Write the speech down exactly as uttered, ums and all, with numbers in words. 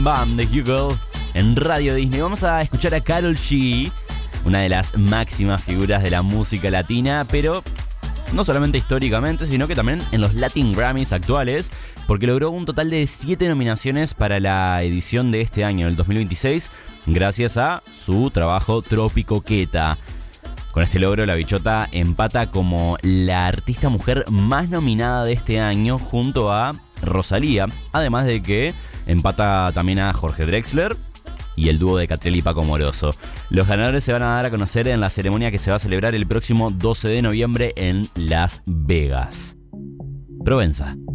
Bam de Hugo en Radio Disney. Vamos a escuchar a Karol G, una de las máximas figuras de la música latina, pero no solamente históricamente, sino que también en los Latin Grammys actuales, porque logró un total de siete nominaciones para la edición de este año, el dos mil veintiséis, gracias a su trabajo Tropicoqueta. Con este logro, la bichota empata como la artista mujer más nominada de este año junto a Rosalía, además de que empata también a Jorge Drexler y el dúo de Catriel y Paco Moroso. Los ganadores se van a dar a conocer en la ceremonia que se va a celebrar el próximo doce de noviembre en Las Vegas. Provenza.